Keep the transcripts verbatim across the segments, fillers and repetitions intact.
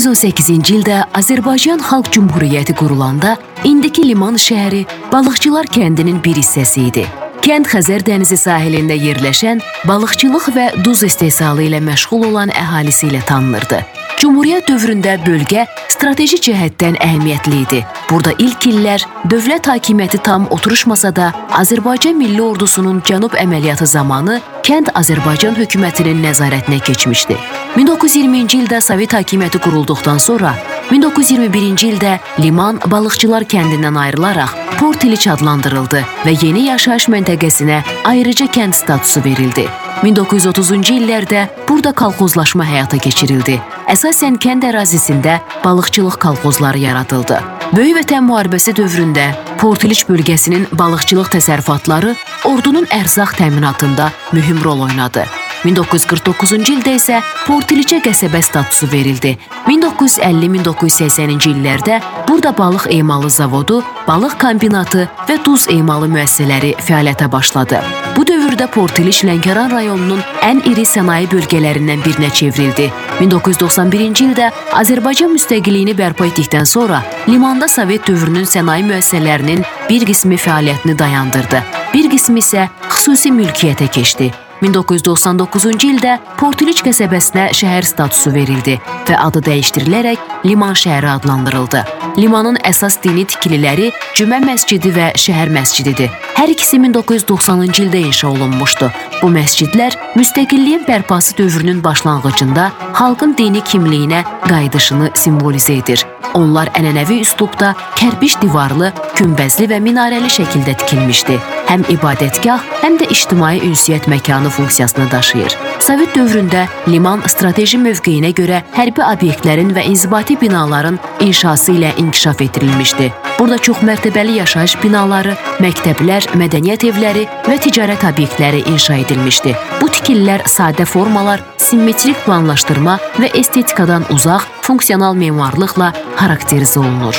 yüz on səkkizinci ildə Azərbaycan Xalq Cümhuriyyəti qurulanda indiki Liman şəhəri balıqçılar kəndinin bir hissəsi idi. Kənd Xəzər dənizi sahilində yerləşən, balıqçılıq və duz istehsalı ilə məşğul olan əhalisi ilə tanınırdı. Cümhuriyyət dövründə bölgə strateji cəhətdən əhəmiyyətli idi. Burada ilk illər dövlət hakimiyyəti tam oturuşmasa da, Azərbaycan Milli Ordusunun cənub əməliyyatı zamanı kənd Azərbaycan hökumətinin nəzarətinə keçmişdi. min doqquz yüz iyirminci ildə Sovet hakimiyyəti qurulduqdan sonra, min doqquz yüz iyirmi birinci ildə Liman balıqçılar kəndindən ayrılaraq Port İliç adlandırıldı və yeni yaşayış məntəqəsinə ayrıca kənd statusu verildi. min doqquz yüz otuzuncu illərdə burada kolxozlaşma həyata keçirildi. Əsasən kənd ərazisində balıqçılıq kolxozları yaradıldı. Böyük Vətən müharibəsi dövründə Port İliç bölgəsinin balıqçılıq təsərrüfatları ordunun ərzaq təminatında mühüm rol oynadı. min doqquz yüz qırx doqquzuncu ildə isə Port İliçə qəsəbə statusu verildi. min doqquz yüz əlli min doqquz yüz səksəninci illərdə burada balıq emalı zavodu, balıq kombinatı və duz emalı müəssisələri fəaliyyətə başladı. Bu dövrdə Port İliç Lənkəran rayonunun ən iri sənaye bölgələrindən birinə çevrildi. min doqquz yüz doxsan birinci ildə Azərbaycan müstəqilliyini bərpa etdikdən sonra limanda Sovet dövrünün sənaye müəssisələrinin bir qismi fəaliyyətini dayandırdı. Bir qismi isə xüsusi mülkiyyətə keçdi. min doqquz yüz doxsan doqquzuncu ildə Port İliç qəsəbəsinə şəhər statusu verildi və adı dəyişdirilərək Liman şəhəri adlandırıldı. Limanın əsas dini tikililəri Cümə məscidi və şəhər məscididir. Hər ikisi min doqquz yüz doxsanıncı ildə inşa olunmuşdu. Bu məscidlər müstəqilliyin bərpası dövrünün başlanğıcında xalqın dini kimliyinə qayıdışını simvolizə edir. Onlar ənənəvi üslubda kərpiç divarlı, kümbəzli və minarəli şəkildə tikilmişdi. Həm ibadətgah, həm də ictimai ünsiyyət məkanı funksiyasını daşıyır. Sovet dövründə liman strateji mövqeyinə görə hərbi obyektlərin və inzibati binaların inşası ilə inkişaf etdirilmişdi. Burada çoxmərtəbəli yaşayış binaları, məktəblər, mədəniyyət evləri və ticarət obyektləri inşa edilmişdi. Bu tikililər sadə formalar, simmetrik planlaşdırma və estetikadan uzaq, funksional memarlıqla xarakterizə olunur.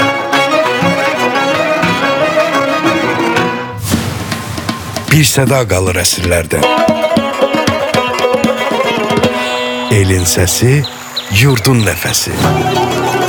Bir səda qalır əsrlərdən. Elin səsi, yurdun nəfəsi.